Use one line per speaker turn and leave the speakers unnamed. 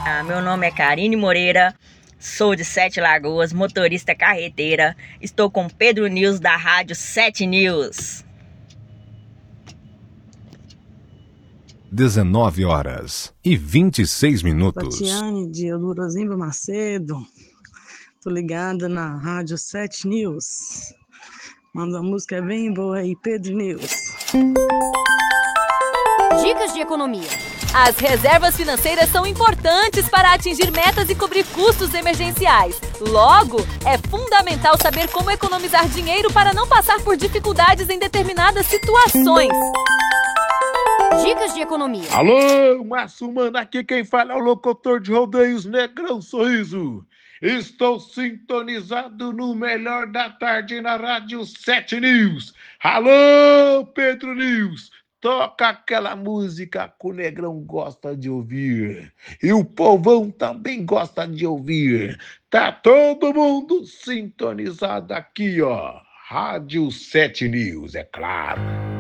Meu nome é Karine Moreira, sou de Sete Lagoas, motorista carreteira. Estou com Pedro News da Rádio 7 News.
19h26.
Tatiane de Elurazinho Macedo. Tô ligada na Rádio 7 News. Manda uma música bem boa aí, Pedro News.
Dicas de economia. As reservas financeiras são importantes para atingir metas e cobrir custos emergenciais. Logo, é fundamental saber como economizar dinheiro para não passar por dificuldades em determinadas situações. Dicas de economia.
Alô, Márcio Mano, aqui quem fala é o locutor de rodeios Negrão Sorriso. Estou sintonizado no melhor da tarde na Rádio 7 News. Alô, Pedro News. Toca aquela música que o Negrão gosta de ouvir. E o povão também gosta de ouvir. Tá todo mundo sintonizado aqui, ó. Rádio 7 News, é claro.